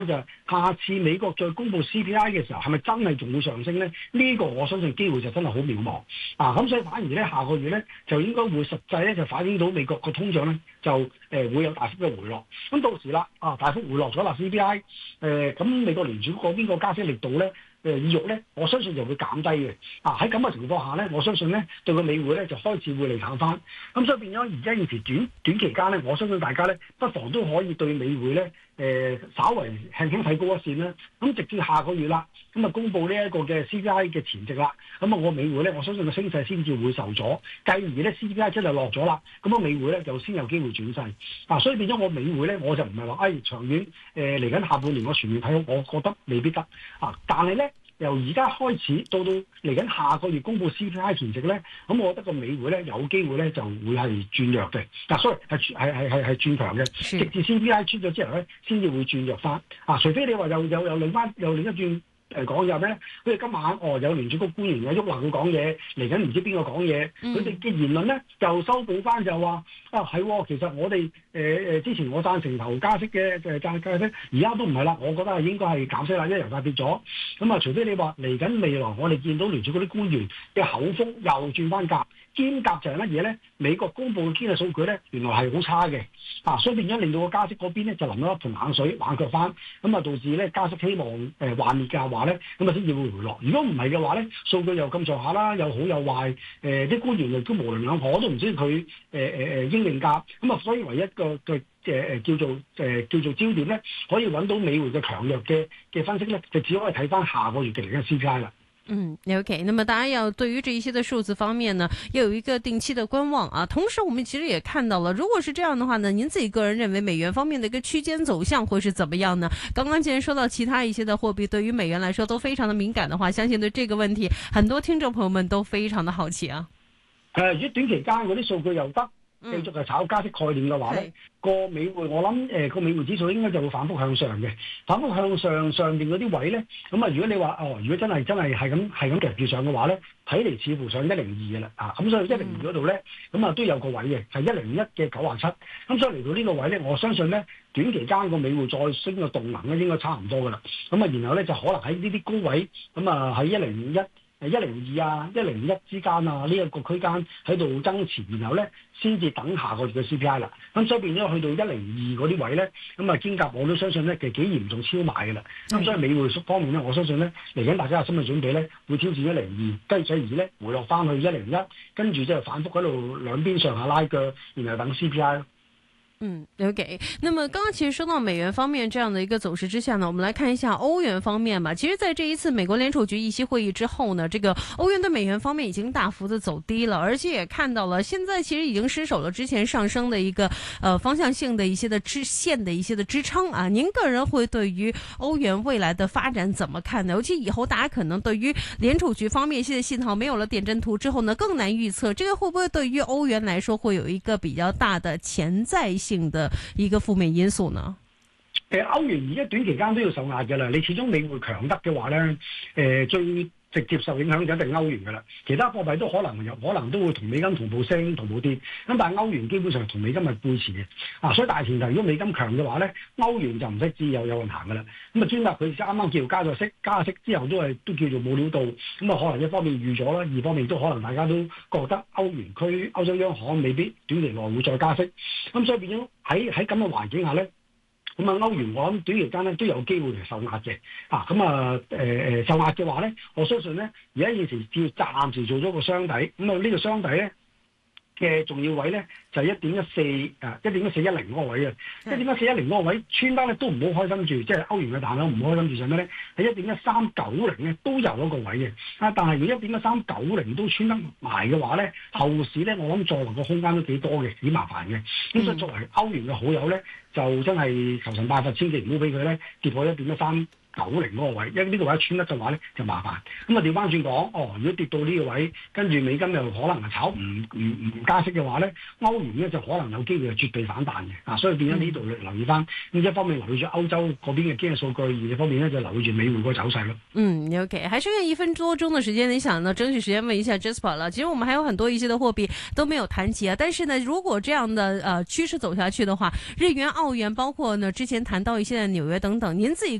就係下次美國再公布 CPI 嘅時候，係咪真係仲會上升咧？呢個我相信機會就真係好渺茫啊！咁所以反而咧下個月咧就應該會實際咧就反映到美國個通脹咧就會有大幅嘅回落。咁到時啦大幅回落咗啦 CPI，咁美國聯儲嗰邊個加息力度咧意欲咧，我相信就會減低嘅。喺咁嘅情況下咧，我相信咧對個美匯咧就開始會利淡翻。咁所以變咗而家現時短期間咧，我相信大家咧不妨都可以對美匯咧稍微輕輕睇高一線啦。咁直至下個月啦，咁公佈呢一個嘅 CPI 嘅前夕啦，咁我美匯咧，我相信個升勢先至會受阻。繼而咧 CPI 真係落咗啦，咁美匯咧就先有機會轉勢。所以變咗我美匯咧，我就唔係話長遠嚟緊下半年我全面睇好，我覺得未必得。但係咧由而家開始到嚟緊下個月公佈 CPI 前夕咧，咁我覺得個美匯咧有機會咧就會係轉弱嘅。所以係轉強嘅，直至 CPI 出咗之後咧，先至會轉弱翻。除非你話又另一轉。講有咩？好似今晚有聯儲局官員有喐話佢講嘢，嚟緊唔知邊個講嘢，佢哋嘅言論咧就修補翻就話其實我哋之前我贊成投加息嘅加息，而家都唔係啦，我覺得係應該係減息啦，因為油價跌咗。咁除非你話嚟緊未來我哋見到聯儲局啲官員嘅口風又轉翻鴿，兼夾就係乜嘢咧？美國公佈嘅經濟數據咧原來係好差嘅，所以變咗令到個加息嗰邊咧就淋咗一盆冷水，冷卻翻，咁導致咧加息希望幻滅嘅話咧，咁先至會回落。如果唔係嘅話咧，數據又咁上下啦，又好又壞，啲官員亦都模棱兩可，都唔知佢鷹定鴿，所以唯一個叫做焦點咧，可以揾到美匯嘅強弱嘅分析咧，就只可以睇翻下個月嘅嚟緊 CPI 啦。 OK， 那麼大家要對於這一些的數字方面呢，要有一個定期的觀望啊。同時，我們其實也看到了，如果是這樣的話呢，您自己個人認為美元方面的一個區間走向會是怎麼樣呢？剛剛既然說到其他一些的貨幣對於美元來說都非常的敏感的話，相信對這個問題，很多聽眾朋友們都非常的好奇啊。 如果短期間嗰啲數據又得，繼續係炒加息概念嘅話咧，個美匯我諗個美匯指數應該就會反覆向上嘅，反覆向上邊嗰啲位咧，咁如果你話如果真係係咁夾住上嘅話咧，睇嚟似乎上102嘅啦，咁所以102嗰度咧，咁都有個位嘅，係101嘅97，咁所以嚟到呢個位咧，我相信咧短期間個美匯再升嘅動能咧應該差唔多噶啦，然後咧就可能喺呢啲高位，喺101。102啊，101之間啊，呢一個區間喺度增持，然後咧先至等下個月嘅 CPI 啦。咁所以變咗去到102嗰啲位咧，兼夾我都相信咧其實幾嚴重超賣嘅啦。咁所以美匯方面咧，我相信咧嚟緊大家有心理準備咧，會挑戰102，跟住咧回落翻去101，跟住即係反覆喺度兩邊上下拉鋸，然後等 CPI。 OK。那麼剛剛其實說到美元方面這樣的一個走勢之下呢，我們來看一下歐元方面吧。其實在這一次美國聯儲局議息會議之後呢，這個歐元對美元方面已經大幅的走低了，而且也看到了現在其實已經失守了之前上升的一個方向性的一些的支線的一些的支撐啊。您個人會對於歐元未來的發展怎麼看呢？尤其以後大家可能對於聯儲局方面一些的信號沒有了點陣圖之後呢，更難預測，這個會不會對於歐元來說會有一個比較大的潛在性的一個負面因素呢？ 歐元而家短期間都要受壓嘅啦，你始終美匯強得嘅話咧，最直接受影響就一定歐元嘅啦，其他貨幣都可能都會同美金同步升同步跌，咁但係歐元基本上同美金係背馳嘅，所以大前提如果美金強嘅話咧，歐元就唔使知有運行嘅啦。咁專家佢啱啱叫加息之後都叫做冇料到，咁可能一方面預咗啦，二方面都可能大家都覺得歐元區歐洲央行未必短期內會再加息，咁所以變咗喺咁嘅環境下咧。歐元我諗短期間咧都有機會係受壓嘅，受壓嘅話咧，我相信咧而家現時要暫時做咗個雙底，呢個雙底咧嘅重要位咧就係1.1410嗰個位啊，1.1410嗰個位穿翻咧都唔好開心住，即係歐元嘅彈啦，唔好開心住上咩咧？喺1.1390咧都有一個位嘅，但係如果1.1390都穿得埋嘅話咧，後市咧我諗再落個空間都幾多嘅，幾麻煩嘅。咁所以作為歐元嘅好友咧，就真係求神拜佛，千祈唔好俾佢咧跌破1.1390嗰個位，因為呢個位穿得嘅話咧就麻煩。調翻轉講，如果跌到呢個位，跟住美金又可能係炒唔加息嘅話咧，歐歐元咧就可能有機會係絕對反彈嘅，所以變咗呢度留意翻。咁一方面留意住歐洲嗰邊嘅經濟數據，而一方面咧就留意住美匯個走勢咯。 OK， 還剩下1分多鐘的時間，你想呢？爭取時間問一下 Jasper 啦。其實我們還有很多一些的貨幣都沒有談及啊。但是呢，如果這樣的趨勢走下去的話，日元、澳元，包括呢之前談到一些的紐約等等，您自己